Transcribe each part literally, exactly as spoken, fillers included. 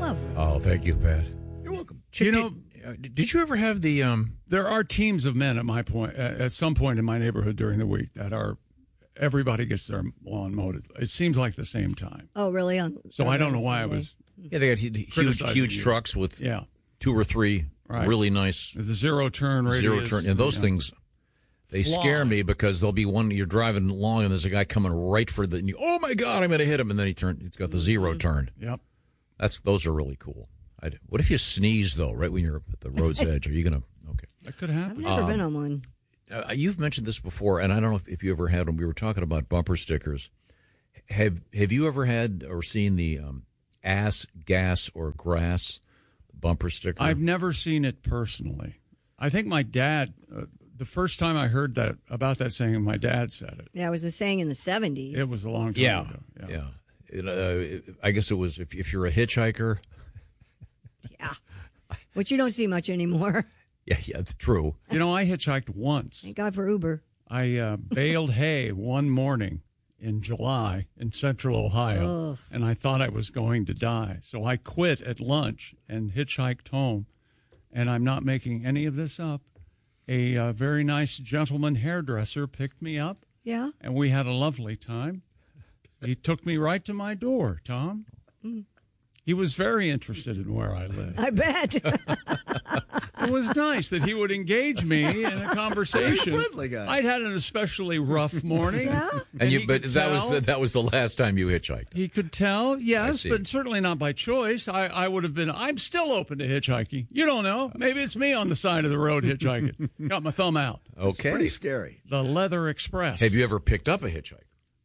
love. Oh, thank you, Pat. You're welcome. Chick, You know, did, uh, did you ever have the... Um, there are teams of men at my point, uh, at some point in my neighborhood during the week that are, everybody gets their lawn mowed. It seems like the same time. Oh, really? On, So on I don't know why I Sunday? was yeah, they got huge, Criticizing huge you. trucks with yeah two or three Right. really nice the zero turn radius. zero turn. And those yeah. things, they Fly. scare me because there'll be one, you're driving along and there's a guy coming right for the, and you, oh my God, I'm going to hit him. And then he turned, it's got the zero turn. Yep. That's Those are really cool. I'd, what if you sneeze, though, right when you're at the road's edge? Are you going to, okay. That could I've happen. never Um, been on one. Uh, you've mentioned this before, and I don't know if, if you ever had them. We were talking about bumper stickers. Have Have you ever had or seen the um, ass, gas, or grass bumper sticker? I've never seen it personally. I think my dad, uh, the first time I heard that about that saying, my dad said it. Yeah, it was a saying in the seventies. It was a long time yeah, ago. yeah. It, uh, it, I guess it was if, if you're a hitchhiker. Yeah. Which you don't see much anymore. Yeah, yeah, it's true. You know, I hitchhiked once. Thank God for Uber. I uh, baled hay one morning in July in central Ohio, Ugh. and I thought I was going to die. So I quit at lunch and hitchhiked home. And I'm not making any of this up. A uh, very nice gentleman hairdresser picked me up, Yeah. and we had a lovely time. He took me right to my door, Tom. Mm. He was very interested in where I live. I bet. It was nice that he would engage me in a conversation. Very friendly guy. I'd had an especially rough morning. Yeah? And, you, he but could that was tell- the, that was the last time you hitchhiked. He could tell, yes, see. but certainly not by choice. I, I would have been, I'm still open to hitchhiking. You don't know. Maybe it's me on the side of the road hitchhiking. Got my thumb out. It's Okay. pretty scary. The Leather Express. Have you ever picked up a hitchhiker?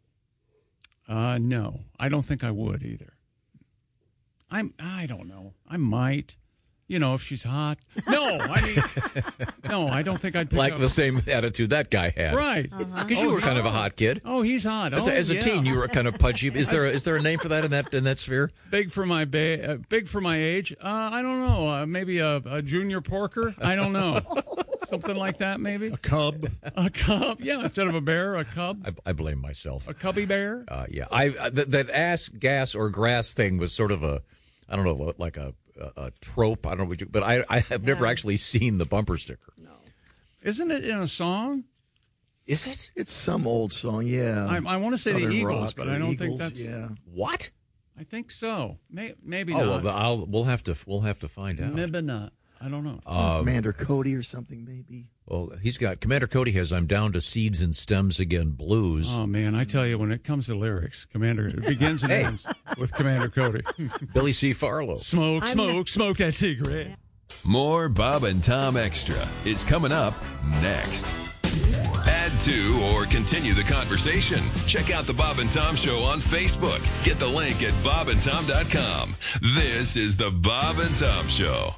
Uh, no, I don't think I would either. I'm, I don't know. I might. You know, if she's hot. No, I mean, no, I don't think I'd pick Like up. the same attitude that guy had. Right. Because Oh, you were kind of a yeah. hot kid. Oh, he's hot. As, oh, a, as a yeah. teen, you were kind of pudgy. Is there a, is there a name for that in that in that sphere? Big for my ba- uh, big for my age. Uh, I don't know. Uh, maybe a, a junior porker. I don't know. Something like that, maybe. A cub. A cub. Yeah, instead of a bear, a cub. I, I blame myself. A cubby bear. Uh, yeah, I uh, th- that ass, gas, or grass thing was sort of a, I don't know, like a a, a trope. I don't know, what you, but I I have never actually seen the bumper sticker. Isn't it in a song? Is it? It's some old song, yeah. I, I want to say the Southern Eagles, rock but or I don't Eagles, think that's. Yeah. What? I think so. May, maybe Oh, not. well, I'll we'll have to we'll have to find out. Maybe not. I don't know. Commander Cody or something, maybe. Well, he's got Commander Cody has "I'm Down to Seeds and Stems Again" blues. Oh man, I tell you, when it comes to lyrics, Commander, it begins and Hey. ends with Commander Cody. Billy C. Farlow. Smoke, I'm smoke, not- smoke that cigarette. More Bob and Tom Extra is coming up next. Add to or continue the conversation. Check out the Bob and Tom Show on Facebook. Get the link at bob and tom dot com. This is the Bob and Tom Show.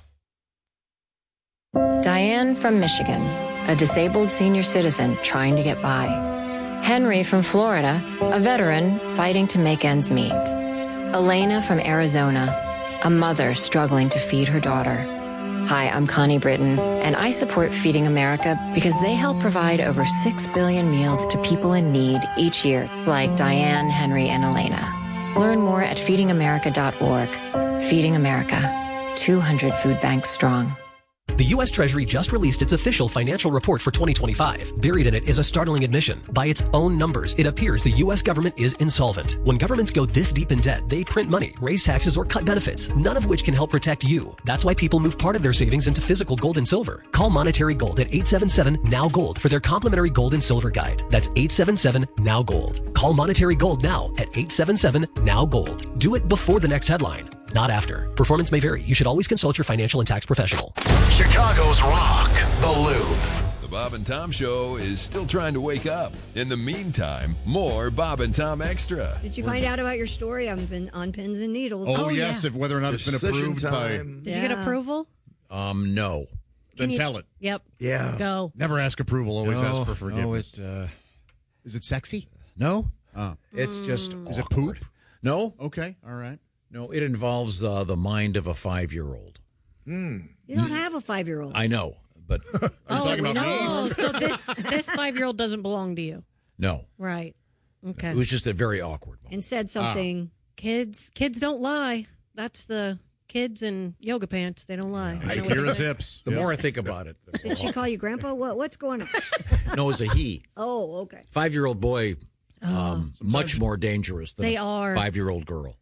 Diane from Michigan, a disabled senior citizen trying to get by. Henry from Florida, a veteran fighting to make ends meet. Elena from Arizona, a mother struggling to feed her daughter. Hi, I'm Connie Britton, and I support Feeding America because they help provide over six billion meals to people in need each year, like Diane, Henry, and Elena. Learn more at feeding america dot org. Feeding America, two hundred food banks strong. The U S Treasury just released its official financial report for twenty twenty-five. Buried in it is a startling admission. By its own numbers, it appears the U S government is insolvent. When governments go this deep in debt, they print money, raise taxes, or cut benefits, none of which can help protect you. That's why people move part of their savings into physical gold and silver. Call Monetary Gold at eight seven seven, N O W Gold for their complimentary gold and silver guide. That's eight seven seven, N O W Gold. Call Monetary Gold now at eight seven seven, N O W Gold. Do it before the next headline, not after. Performance may vary. You should always consult your financial and tax professional. Chicago's Rock, The Loop. The Bob and Tom Show is still trying to wake up. In the meantime, more Bob and Tom Extra. Did you find out about your story on, pin, on Pins and Needles? Oh, yes, if whether or not it's been Decision approved by. time. Did you get Yeah. approval? Um, no. Then Can you- tell it. Yep. Yeah. Go. Never ask approval. Always ask for forgiveness. No, it, uh, Is it sexy? no. Oh. It's just Is it awkward. poop? No, Okay, all right. no. It involves uh, the mind of a five-year-old. You don't have a five-year-old. I know, but Are you talking about me? Oh, so this this five year old doesn't belong to you, no. right? Okay. It was just a very awkward moment. and said something. Kids kids don't lie. That's the kids in yoga pants. They don't lie. I know what Shakira's they say. hips. The Yep. more I think about it, the Did she call you grandpa? What what's going on? no, it was a he. Oh, okay. Five-year-old boy, um, much more dangerous than They a are. five-year-old girl.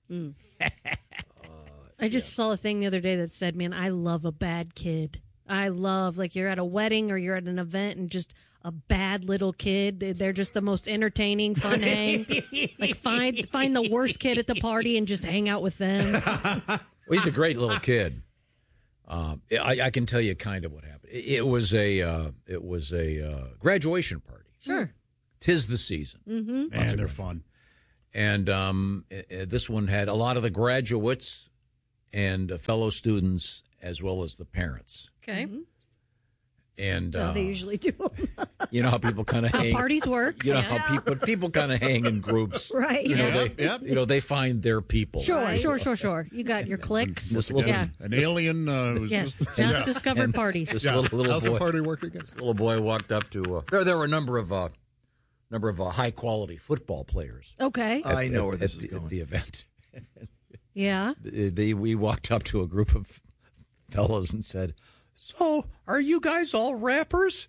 I just saw a thing the other day that said, man, I love a bad kid. I love, like, you're at a wedding or you're at an event and just a bad little kid. They- They're just the most entertaining, fun hang. Like, find find the worst kid at the party and just hang out with them. Well, he's a great little kid. Um, I, I can tell you kind of what happened. It, it was a uh, it was a uh, graduation party. Sure. Tis the season, Mm-hmm. Man, they're fun. and um, uh, uh, this one had a lot of the graduates and uh, fellow students as well as the parents. Okay. And Well, uh, they usually do. you know how people kind of How hang. parties work. You know yeah. how people people kind of hang in groups, Right. You know, Yep, they yep. you know they find their people. Sure, Right. sure, sure, sure. You got your clicks. This little, Yeah. An alien uh, who's Yes. just. Just discovered parties. this little, little How's boy, the party working? this little boy walked up to. Uh, there, there were a number of uh, number of uh, high quality football players. Okay. I know at, where this at is the, going. At the event, Yeah. they, they we walked up to a group of fellas and said, "So, are you guys all rappers?"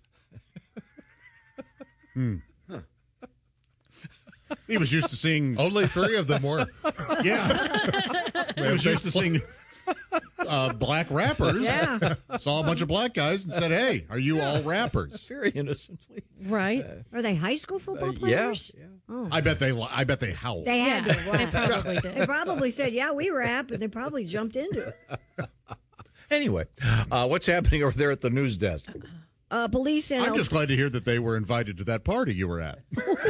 He was used to seeing. Only three of them were. Yeah. He was used to seeing uh, black rappers. Yeah. Saw a bunch of black guys and said, "Hey, are you all rappers?" Very innocently. Right. Are they high school football Uh, yeah, players? yeah. Oh. I bet they. li- I bet they howled. They had Yeah, to. they Right. probably They did. probably said, "Yeah, we rap," and they probably jumped into it. Anyway, uh, what's happening over there at the news desk? Uh, police in I'm El- just glad to hear that they were invited to that party you were at.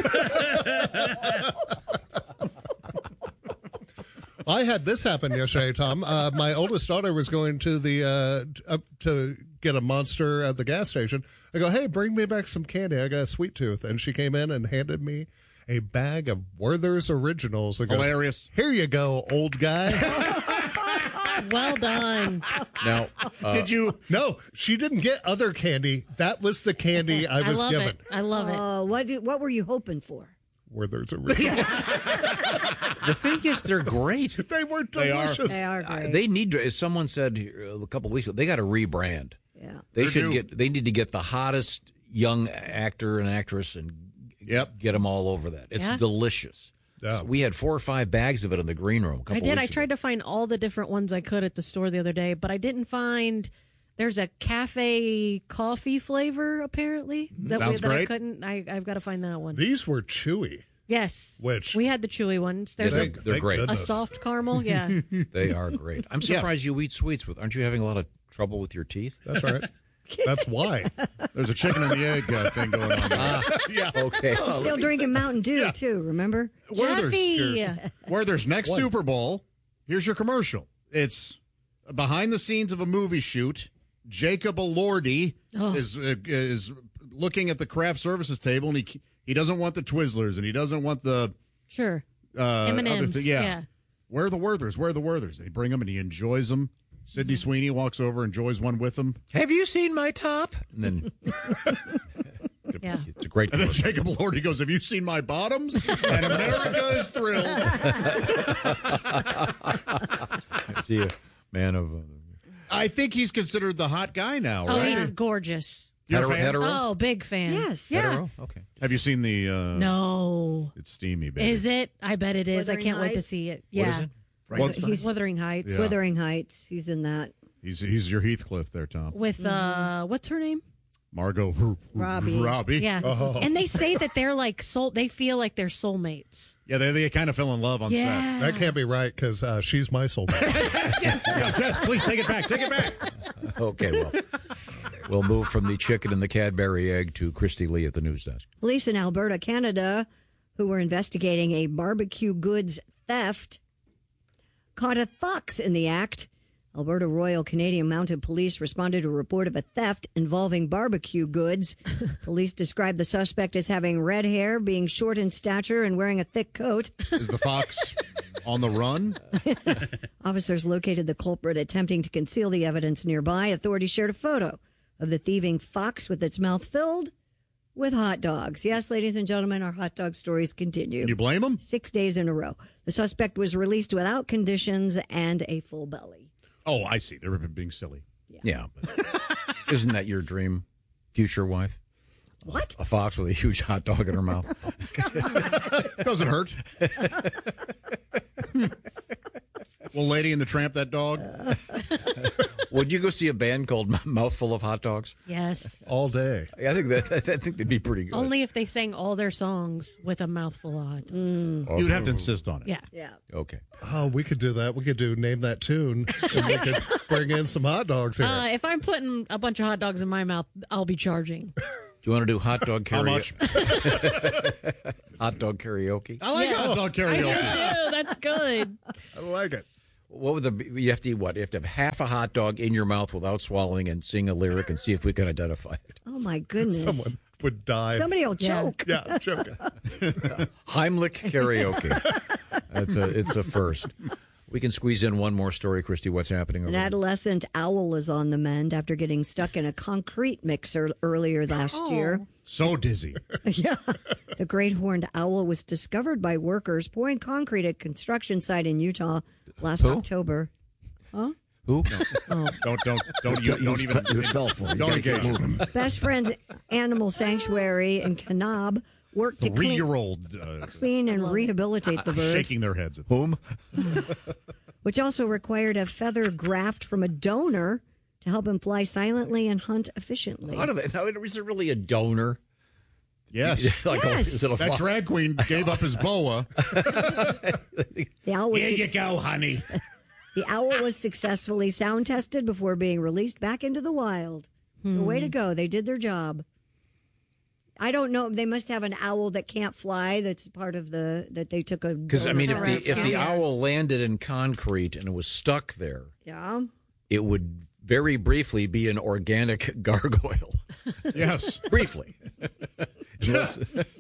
I had this happen yesterday, Tom. Uh, my oldest daughter was going to the uh, t- up to get a Monster at the gas station. I go, "Hey, bring me back some candy. I got a sweet tooth." And she came in and handed me a bag of Werther's Originals. And goes, Hilarious. "Here you go, old guy." Well done. Now, uh, Did you? No, she didn't get other candy. That was the candy I I was love given. it. I love it. Uh, what did, what were you hoping for? Werther's Originals. the thing is, they're great. They were They are. delicious. They are Uh, great. they need to, as someone said here a couple of weeks ago, they got to rebrand. yeah. They They're should due. get. They need to get the hottest young actor and actress and Yep. get them all over that. It's Yeah. delicious. Yeah. So we had four or five bags of it in the green room. A couple I did. I weeks tried ago. to find all the different ones I could at the store the other day, but I didn't find. There's a cafe coffee flavor apparently that, we, Sounds that I great. couldn't. I, I've got to find that one. These were chewy. Yes, Which? we had the chewy ones. There's Yeah, a, they're, they're Thank great. a goodness. soft caramel. Yeah, They are great. I'm surprised you eat sweets with. Aren't you having a lot of trouble with your teeth? That's right. That's why. There's a chicken and the egg uh, thing going on. There. Yeah. Okay. Still drinking Mountain Dew too. Remember? Werther's, Jeffy. Werther's next Super Bowl. Here's your commercial. It's behind the scenes of a movie shoot. Jacob Elordi Oh. is uh, is looking at the craft services table, and he he doesn't want the Twizzlers, and he doesn't want the sure. uh, M and other M's. thing. Yeah. Yeah. Where are the Werthers? Where are the Werthers? They bring them, and he enjoys them. Sydney Sweeney walks over, enjoys one with him. Have you seen my top? And then Yeah. it's a great And then commercial. Jacob Elordi goes, "Have you seen my bottoms?" And America is thrilled. I see a man of uh, I think he's considered the hot guy now, Oh, right? he's gorgeous. You're a hetero. fan? hetero? Oh, big fan. Yes. Yeah. Hetero? Okay. Have you seen the? Uh, No. It's steamy, baby. Is it? I bet it is. I Wuthering can't wait to Heights? see it. What Yeah. is it? Well, He's Wuthering Heights Yeah. Wuthering Heights. He's in that. he's he's your Heathcliff there, Tom. with uh, what's her name? Margot Robbie. Robbie. Yeah. And they say that they're like soul. They feel like they're soulmates. Yeah, they, they kind of fell in love on Yeah. That can't be right because uh, she's my soulmate. set. Yeah, Jess, please take it back. Take it back. Okay, well, we'll move from the chicken and the Cadbury egg to Christy Lee at the news desk. Police in Alberta, Canada, who were investigating a barbecue goods theft, caught a fox in the act. Alberta Royal Canadian Mounted Police responded to a report of a theft involving barbecue goods. Police described the suspect as having red hair, being short in stature, and wearing a thick coat. Is the fox on the run? Officers located the culprit attempting to conceal the evidence nearby. Authorities shared a photo of the thieving fox with its mouth filled with hot dogs. Yes, ladies and gentlemen, our hot dog stories continue. Can you blame him? Six days in a row. The suspect was released without conditions and a full belly. Oh, I see. They're being silly. Yeah. But isn't that your dream future wife? What? A fox with a huge hot dog in her mouth. Doesn't hurt. Well, Lady and the Tramp, that dog. Would you go see a band called Mouthful of Hot Dogs? Yes. All day. I think that I think they'd be pretty good. Only if they sang all their songs with a mouthful of hot dogs. Mm. You'd have to insist on it. Yeah. Yeah. Okay. Oh, we could do that. We could do Name That Tune, and we could bring in some hot dogs here. Uh, if I'm putting a bunch of hot dogs in my mouth, I'll be charging. Do you want to do hot dog How karaoke? much? Hot dog karaoke? I like Yeah. hot dog I karaoke. do too. That's good. I like it. What would the you have to eat what? You have to have half a hot dog in your mouth without swallowing and sing a lyric and see if we can identify it. Oh, my goodness. Someone would die. Somebody will Yeah. choke. Yeah, choke. Heimlich karaoke. That's a it's a first. We can squeeze in one more story, Christy. What's happening over An there? adolescent owl is on the mend after getting stuck in a concrete mixer earlier last Oh. year. So dizzy. Yeah. The great horned owl was discovered by workers pouring concrete at a construction site in Utah last Who? October. Huh? Who? Don't don't don't you don't even You fell for it. You don't gotta keep engage. moving. Best Friends Animal Sanctuary in Kanab worked to clean, Three-year-old uh, clean and rehabilitate the bird, shaking their heads at Whom? which also required a feather graft from a donor to help him fly silently and hunt efficiently. How do they? Now, is it really a donor? Yes. Like a- Yes. is it a That fo- drag queen gave up his boa. The owl was Here you suc- go, honey. The owl was successfully sound tested before being released back into the wild. So way to go. They did their job. I don't know. They must have an owl that can't fly. That's part of the that they took a. Because I mean, if the donor if the rescue. owl landed in concrete and it was stuck there, Yeah. it would very briefly be an organic gargoyle. Yes. Briefly. Unless-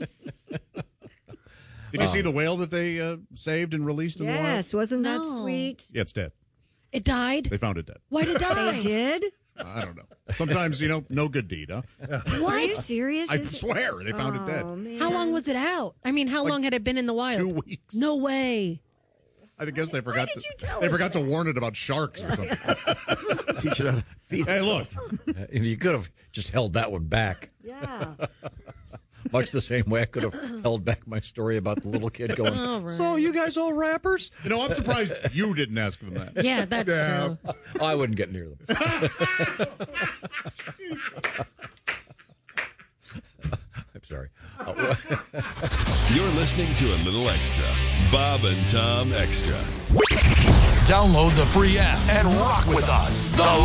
Did you see the whale that they uh, saved and released in the wild? Yes, wasn't that No. sweet? Yeah, it's dead. It died? They found it dead. Why did it die? They did? I don't know. Sometimes, you know, no good deed, huh? Are you serious? I Is it- swear they found it Oh, dead. man. How long was it out? I mean, how Like long had it been in the wild? Two weeks. No way. I guess they forgot did to. you tell They us forgot to warn it about sharks or something. Teach it how to feed Hey, look. itself. you could have just held that one back. Yeah. Much the same way I could have held back my story about the little kid going, All right. so you guys all rappers? You know, I'm surprised you didn't ask them that. Yeah, that's Yeah. true. Oh, I wouldn't get near them. I'm sorry. Uh, You're listening to a little extra. Bob and Tom Extra. Download the free app and rock with us. The